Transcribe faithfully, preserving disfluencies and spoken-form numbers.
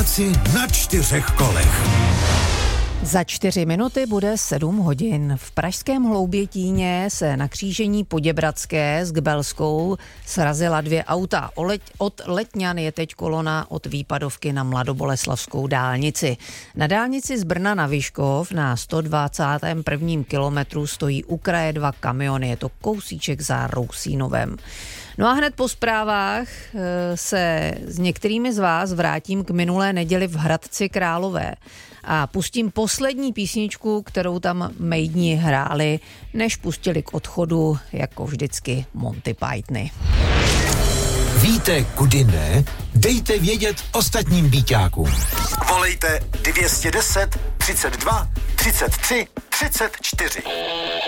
práci na čtyřech kolech. Za čtyři minuty bude sedm hodin. V pražském Hloubětíně se na křížení Poděbradské s Gbelskou srazila dvě auta. Od Letňan je teď kolona od Výpadovky na Mladoboleslavskou dálnici. Na dálnici z Brna na Vyškov na sto dvacátém prvním kilometru stojí u kraje dva kamiony. Je to kousíček za Rousínovem. No a hned po zprávách se s některými z vás vrátím k minulé neděli v Hradci Králové a pustím poslední písničku, kterou tam mejdni hráli, než pustili k odchodu, jako vždycky, Monty Pythony. Víte, kudy ne? Dejte vědět ostatním býťákům. Volejte dvě stě deset, třicet dva, třicet tři, třicet čtyři.